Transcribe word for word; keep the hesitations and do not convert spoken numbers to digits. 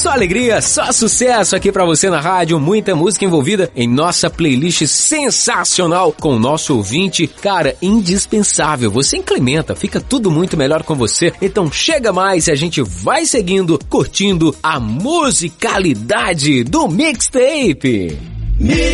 Só alegria, só sucesso aqui pra você na rádio, muita música envolvida em nossa playlist sensacional com o nosso ouvinte, cara, indispensável. Você incrementa, fica tudo muito melhor com você. Então chega mais e a gente vai seguindo, curtindo a musicalidade do mixtape.